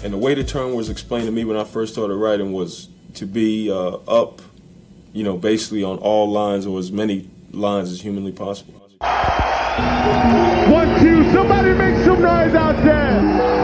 And the way the term was explained to me when I first started writing was to be up, basically on all lines or as many lines as humanly possible. 1, 2, somebody make some noise out there.